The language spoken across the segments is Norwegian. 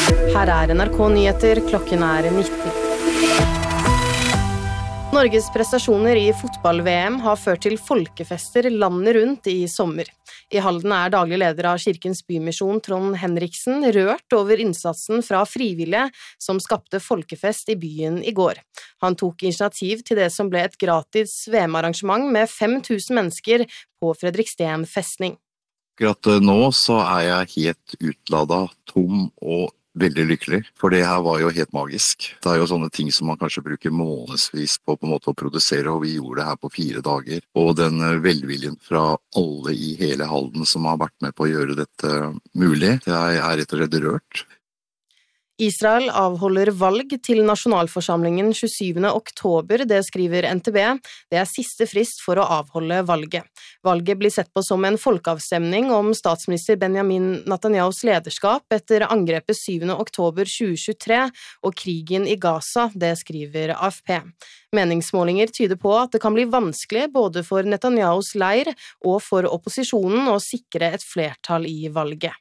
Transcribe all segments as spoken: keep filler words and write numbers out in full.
Her er N R K Nyheter, klokken er nitten. Norges prestasjoner i fotball-V M har ført til folkefester landet rundt i sommer. I Halden er daglig leder av Kirkens Bymisjon, Trond Henriksen, rørt over innsatsen fra frivillige som skapte folkefest i byen i går. Han tok initiativ til det som ble et gratis V M-arrangement med fem tusen mennesker på Fredriksten festning. Akkurat nå så er jeg helt utladet, tom og veldig lykkelig, for det her var jo helt magisk. Det er jo sånne ting som man kanskje bruker månedsvis på på en måte å produsere, og vi gjorde det her på fire dager. Og den velviljen fra alle i hele Halden som har vært med på å gjøre dette mulig, jeg er rett og slett rørt. Israel avholder valg til nasjonalforsamlingen tjuesyvende oktober, det skriver N T B. Det er siste frist for å avholde valget. Valget blir sett på som en folkeavstemning om statsminister Benjamin Netanyahus lederskap etter angrepet syvende oktober tjue tjuetre og krigen i Gaza, det skriver A F P. Meningsmålinger tyder på at det kan bli vanskelig både for Netanyahus leir og for opposisjonen å sikre et flertall i valget.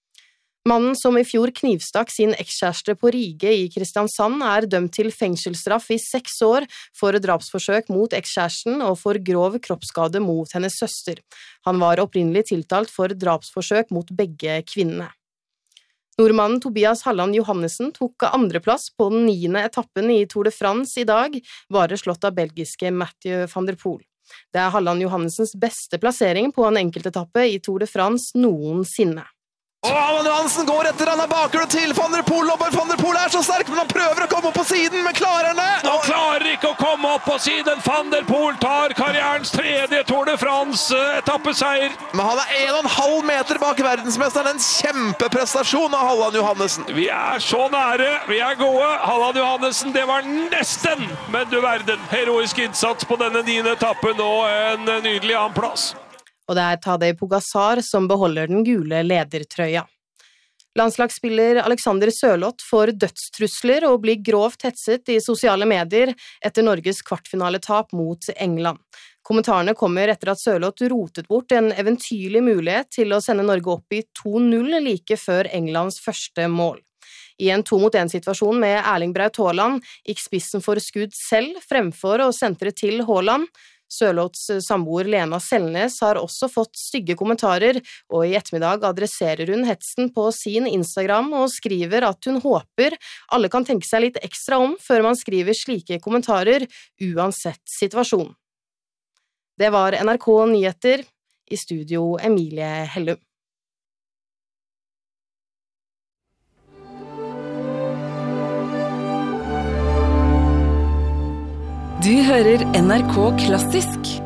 Mannen som i fjor knivstakk sin ekskjæreste på Rige i Kristiansand er dømt til fengselsstraff i seks år for drapsforsøk mot ekskjæresten og for grov kroppsskade mot hennes søster. Han var opprinnelig tiltalt for drapsforsøk mot begge kvinnene. Nordmannen Tobias Halland Johannessen tok andreplass på den niende etappen i Tour de France i dag, bare slått av belgiske Mathieu van der Poel. Det er Halland Johannessens beste plassering på en enkeltetappe i Tour de France noensinne. Og Halland Johannessen går etter, han er bakhjul til Van der Poel, og Van der Poel er så sterk, men han prøver å komme opp på siden, men klarer han det? Han klarer ikke å komme opp på siden, Van der Poel tar karrierens tredje Tour de France etappeseier. Men han er en og en halv meter bak verdensmesteren, en kjempeprestasjon av Halland Johannessen. Vi er så nære, vi er gode, Halland Johannessen, det var nesten, men du verden, heroisk innsats på denne niende etappen og en nydelig annen plass. Og det er Tadej Pogačar som beholder den gule ledertrøya. Landslagsspiller Alexander Sørloth får dødstrusler og blir grovt hetset i sosiale medier etter Norges kvartfinaletap mot England. Kommentarene kommer etter at Sørloth rotet bort en eventyrlig mulighet til å sende Norge opp i to null like før Englands første mål. I en to mot en situasjon med Erling Braut Haaland gikk spissen for skudd selv fremfor å sentre til Haaland. Sørloths samboer Lena Selnes har også fått stygge kommentarer, og i ettermiddag adresserer hun hetsen på sin Instagram og skriver at hun håper alle kan tenke seg litt ekstra om før man skriver slike kommentarer, uansett situasjon. Det var N R K Nyheter, i studio Emilie Hellum. Du hører N R K Klassisk.